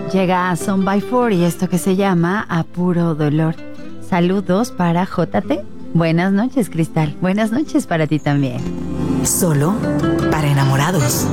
Llega a Son by Four y esto que se llama A Puro Dolor. Saludos para JT. Buenas noches, Cristal. Buenas noches para ti también. Solo para enamorados.